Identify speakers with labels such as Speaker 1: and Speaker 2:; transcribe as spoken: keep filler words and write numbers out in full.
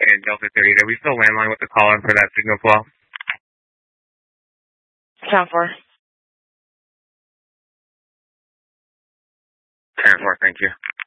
Speaker 1: And Delta thirty, are we still landline with the caller for that signal flow?
Speaker 2: ten four.
Speaker 1: ten four, thank you.